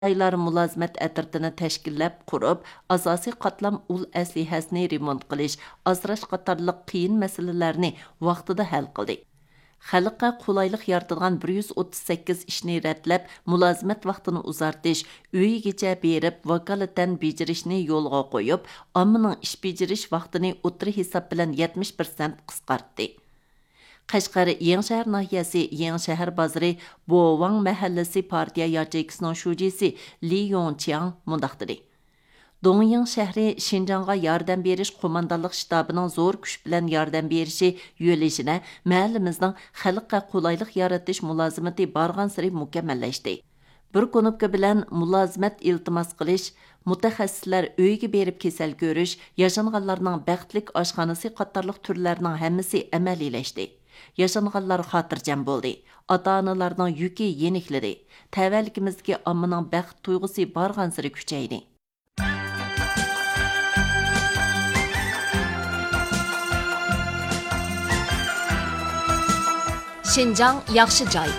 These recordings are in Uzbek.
Aylar mulazmat ətirtini təşkilləb qurub, asasi qatlam ul əslihəsini remont qilish, asrash qatarlıq qiyin məsələlərini vaqtida həll qildi. Xalqqa qulaylik yaratadigan 138 ishni rətlab, mulazmat vaqtini uzartish, uyigacha berib vakolatan bejirishni yo'lga qo'yib, ommaning ish bejirish vaqtini o'tri hisob bilan 70% qisqartdi. Qashqar Yengshahar nahiyasi Yengshahar bozori Bovang mahallasi partiya yacheykisining shujisi Li Yongqiang mundaq dedi. Dongying shahri Şinjanğa yordam berish qo'mondonlik shtabining zo'r kuch bilan yordam berishi yo'lishini mahallimizning xalqqa qulaylik yaratish mulozimati borgan sari mukammallashdi. Bir konopka bilan mulozimat iltimos qilish, mutaxassislar uyga berib kasal ko'rish, yashanganlarning baxtlik oshxonasi qatorliq turlarning hammasi amaliylashdi. Yaşanğanlar xatirjam bo'ldi. Ota-onalarning yuki yeniklidi. Tavallikimizdagi ommaning baxt tuyg'usi borgan sari kuchaydi. Şinjan yaxshi joy.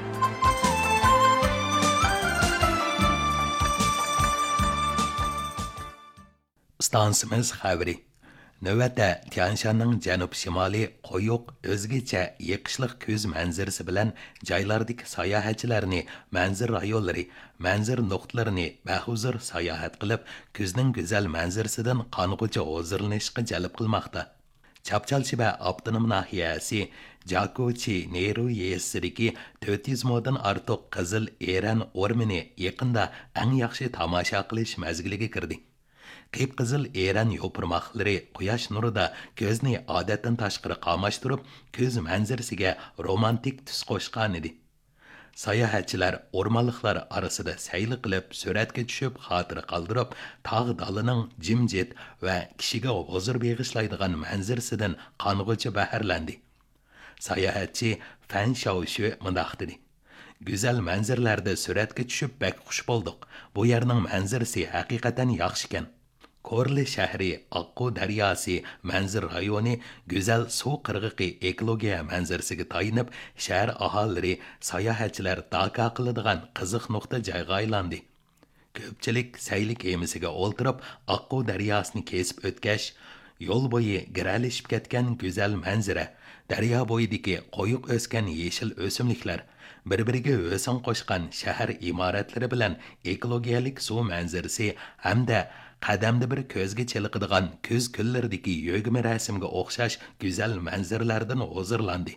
Stansimiz xabari. Növətdə Tianshanның cənub-şimali qoyuq, özgəcə yeqishliq ko'z manzarasi bilan joylardagi sayohatchilarni, manzir rayonlari, manzir nuqtalarini bahuzur sayohat qilib, ko'zning go'zal manzarasidan qong'uchi huzurlanishga jalb qilmoqda. Chapchalchiba avtonom nahiyasi Jakochi Neru yesidagi 400 moddan ortiq qizil eran o'rmini yaqinda eng yaxshi tomosha qilish mazgiliga kirdi. Qip-qizil eran yo'pirmoqlari quyosh nurida ko'zni odatdan tashqari qamashtirib, ko'z manzarasiga romantik tus qo'shgan edi. Sayohatchilar o'rmonliklar orasida sayli qilib, suratga tushib, xotira qoldirib, tog' dalining jimjit va kishiga huzur beg'ishlaydigan manzarasidan qong'uchi baharlandi. Sayohatchi Fan Shaoshu mundaq dedi. Güzel manzarlarda suratga tushib bak xush bo'ldik. Bu yerning manzarasi haqiqatan yaxshi ekan. Korli shahri Aqquv daryosi manzir rayoni go'zal suv qirg'iqi ekologiya manzarasiga tayinib, shahar aholilari sayohatchilar daka qiladigan qiziq nuqta joyga aylandi. Ko'pchilik sayli kemasiga o'ltirib, Aqquv daryosini kesib o'tkash, yo'l bo'yi giralishib ketgan go'zal manzara, daryo bo'yidagi qo'yiq o'sgan yeshil o'simliklar, bir-biriga o'sin qo'shgan shahar imoratlari bilan ekologiyalik suv manzarasi hamda qadamda bir ko'zga cheliqadigan ko'z kunlaridagi yo'g'imi rasmga o'xshash go'zal manzaralardan huzurlandi.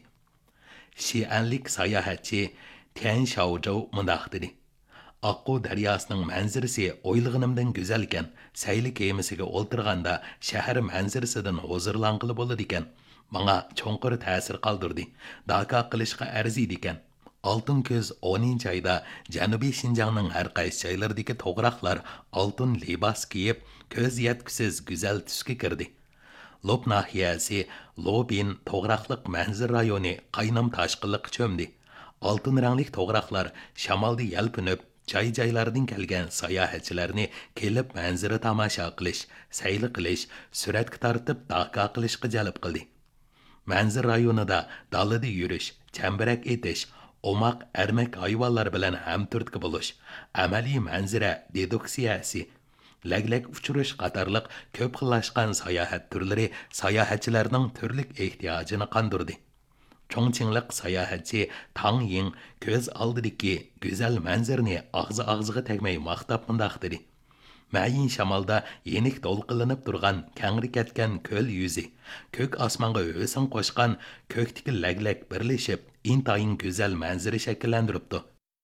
Shianlik sayohatchi Tian Shaozhou mundaq dedi. Aqquv daryosining manzarasi o'ylag'animdan go'zal ekan. Sayli kemasiga o'ltirganda shahar manzarasidan huzurlanqili bo'ladi ekan. Menga cho'nqir ta'sir qoldirdi. Daka qilishga arziydi ekan. Altın ko'z 10 ayda Janubiy Şinjanning har qaysi joylaridagi to'g'roqlar oltin libos kiyib, ko'z yetkusiz go'zal tusga kirdi. Lob nahiyasi Lobin to'g'roqliq manzir rayoni qaynam tashqiliq cho'mdi. Oltin rangli to'g'roqlar shamolda yalpinib, joy-joylardan kelgan sayohatchilarni kelib manzara tomosha qilish, sayli qilish, suratga tortib daka qilishga jalb qildi. Manzir rayonida dalada yurish, chambarak etish, omaq ermak hayvonlar bilan hamturtki bo'lish, amaliy manzara deduksiyasi, laglak uchirish qatorliq ko'p xillashgan sayohat turlari sayohatchilarning turli ehtiyojini qondirdi. Chongqinglik sayohatchi Tang Ying ko'z oldidagi go'zal manzarani og'zi-og'ziga tegmay maqtab mundaq dedi. Mayin shamolda yenik to'lqinlanib turgan kangri ketgan ko'l yuzi, ko'k osmonga o'sin qo'shgan ko'kdagi laglak birlashib, intayin go'zal manzara shakllantiribdi.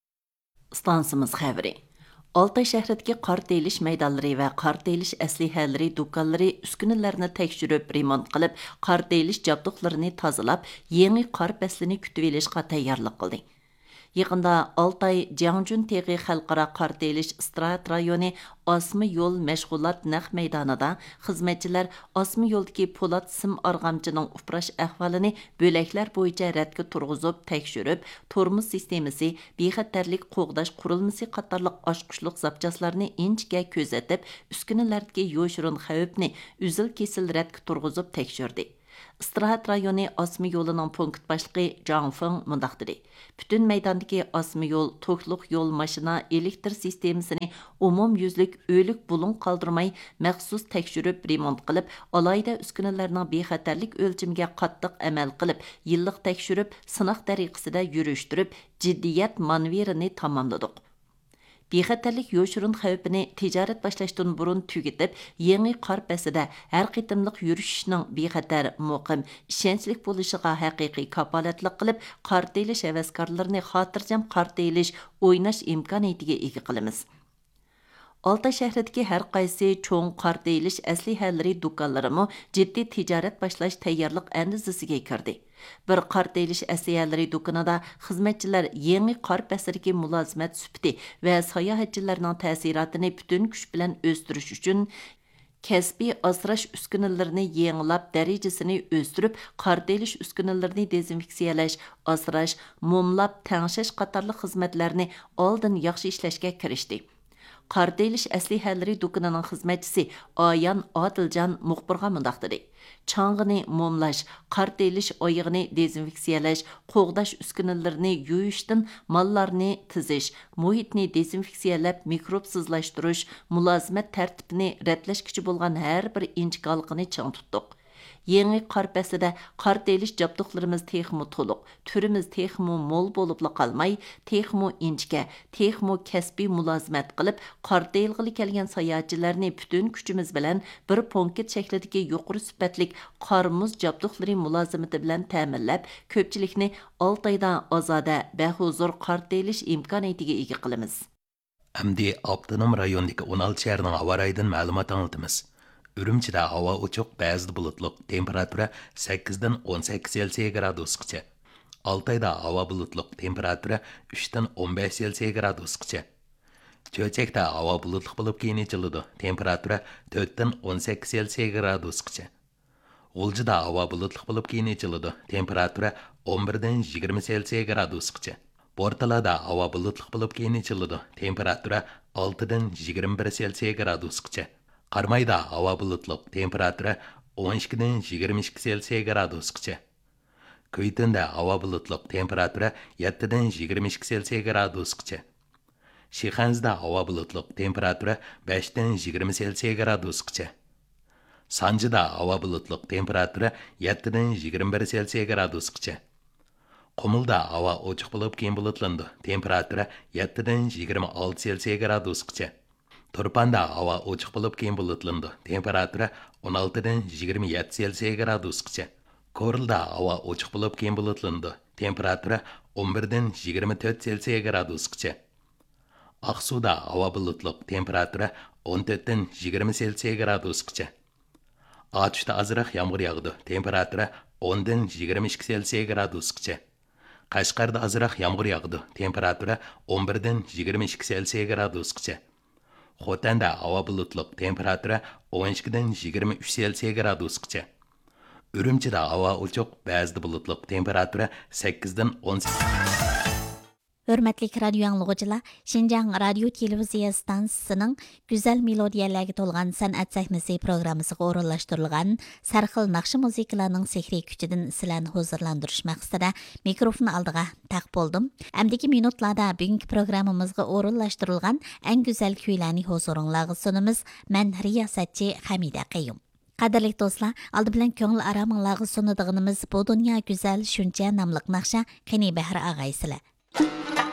Stansimiz xabari. Altay shahridagi qor telish maydonlari va qor telish aslihalari do'konlari uskunalarni tekshirib, remont qilib, qor telish jabduqlarini tozalab, yangi qor faslini kutib olishga tayyorlik qildi. Yaqında Altay Jiangjun Teg'i xalqaro qor telish istirahat rayoni Osmi yo'l mashg'ulot naq maydonida xizmatchilar Osmi yo'ldagi Po'lat sim arg'amchining uprash ahvolini bo'laklar bo'yicha radga turg'izib, tekshirib, tormoz sistemasi, bexatarlik qo'g'dash qurilmasi qatorliq oshqushliq zapchaslarni inchga ko'zatib, uskunalardagi yo'shurun xavfni uzil-kesil radga turg'izib tekshirdi. İstirahat rayoni asma yoluning punkt başlığı Zhang Feng mundaq dedi. Bütün meydandaki asma yol, tokluk yol maşina elektr sistemasini umum yüzlük ölük bulun kaldırmay məxsus tekşürüp remont qilib, alayda üskünelerinin bexatarlik ölçümge qattiq amal qilib, yıllık tekşürüp sınaq tariqasida yürüştürüp, ciddiyet manverini tamamladık. Bexatarlik yoşurun xavfini ticaret başlaşdan burun tügitib, yeni qar pasida har qitimliq yurishning bexatar, muqim, ishonchlik bo'lishiga haqiqiy kapolatlik qilib, qar telish havaskorlarini xotirjam qar telish, o'ynash imkoniyatiga ega qilamiz. Altay shahridagi har qaysi cho'ng qar telish aslihalari do'konlarimi jiddiy tijorat boshlash tayyorlik andizasiga kirdi. Bir qar telish aslihalari do'konida xizmatchilar yangi qar pasidagi mulozimat sufati va sayohatchilarning ta'sirotini butun kuch bilan o'stirish uchun kasbiy asrash uskunalarini yangilab darajasini o'stirib, qar telish uskunalarini dezinfeksiyalash, asrash, mumlab, tangshash qatorli xizmatlarni oldin yaxshi ishlashga kirishdi. Qar telish aslihalari do'konining xizmatchisi Ayan Odiljon muxbirga mundaq dedi. Chang'ini mumlash, qar telish oyig'ini dezinfeksiyalash, qo'g'dash uskunalarini yuvishdan mallarni tizish, muhitni dezinfeksiyalab mikrobsizlashtirish, mulozimat tartibini ratlaşkichi bo'lgan har bir inchkolqini chang tutdik. Yeni qar pasida qar telish jabduqlarimiz texmu to'liq, turimiz texmu mo'l bo'libla qolmay, texmu inchga, texmu kasbiy mulozimat qilib, qar telg'ili kelgan sayohatchilarni butun kuchimiz bilan bir ponket shaklidagi yuqori sifatlik qarmuz jabduqlari mulozimati bilan ta'minlab, ko'pchilikni Altayda ozoda, bahuzur qar telish imkoniyatiga ega qilamiz. Amdi Avtonom rayonidagi 16 shaharning havo rayidan ma'lumot anglatamiz. Ürümçide hava uçuq, ba'zida bulutluq, temperatura 8 dan 18 Selsiya gradusgacha. Altayda hava bulutluq, temperatura 3 dan 15 Selsiya gradusgacha. Cho'chakda hava bulutluq bo'lib keyin ichiladi, temperatura 4 dan 18 Selsiya gradusgacha. G'uljida hava bulutluq bo'lib keyin ichiladi, temperatura 11 dan 20 Selsiya gradusgacha. Bortalada hava bulutluq bo'lib keyin ichiladi, temperatura 6 dan 21 Selsiya gradusgacha. Qarmayda hava bulutluq, temperatura 12 dan 22 Selsiya gradusgacha. Kuytunda hava bulutluq, temperatura 7 dan 22 Selsiya gradusgacha. Shixanzda hava bulutluq, temperatura 5 dan 20 Selsiya gradusgacha. Sanjida hava bulutluq, temperatura 7 dan 21 Selsiya gradusgacha. Qumulda hava ochiq bo'lib keyin bulutlandi, temperatura 7 dan 26 Selsiya gradusgacha. Turpanda hava ochiq bo'lib keyin bulutlandi, temperatura 16 dan 27 Selsiya gradusgacha. Korilda hava ochiq bo'lib keyin bulutlandi, temperatura 11 dan 24 Selsiya gradusgacha. Aqsuda hava bulutluq, temperatura 14 dan 20 Selsiya gradusgacha. Atushda azroq yomg'ir yog'di, temperatura 10 dan 22 Selsiya gradusgacha. Qashqarda azroq yomg'ir yog'di, temperatura 11 dan 22 Selsiya gradusgacha. Xotanda hava bulutluq, temperatura 12 dan 23 Selsiya gradusgacha. Ürümchida hava uchuq, ba'zida bulutluq, temperatura 8 dan 18. Hörmətli radio anlıqçılar, Şinjan Radio Televiziya stansiyasının güzel melodiyalarga to'lgan san'at sahnasi programmasiga o'rinlashtirilgan sarxil naqshi muzikalarning sehriy kuchidan sizlarni huzurlantirish maqsadida mikrofon oldiga taq bo'ldim. Amdagi minutlarda bugungi programmamizga o'rinlashtirilgan eng go'zal kuylarni huzuringizga sunamiz. Men riyosatchi Hamida Qayyum. Qadrli do'stlar, oldi bilan ko'ngil aramingizga sunadiganimiz bu dunyo go'zal shuncha nomli naqsha qani bahri og'aysizlar.